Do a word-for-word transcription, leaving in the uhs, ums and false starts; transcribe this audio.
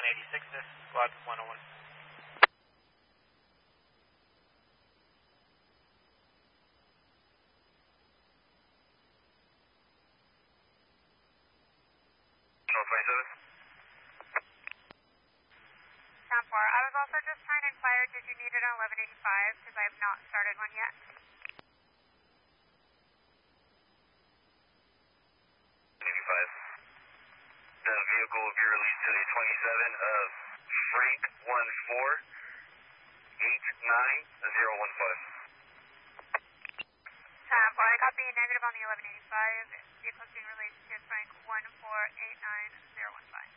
eighty-six, this is squad one oh one. Sound four, I was also just trying to inquire, did you need it on eleven eighty-five, because I have not started one yet. eighty-five. The vehicle will be released to the twenty-seven of Frank one four eight nine zero one five. Sound four, I copy negative on the eleven eighty-five, vehicle's being released to Frank one four eight nine zero one five.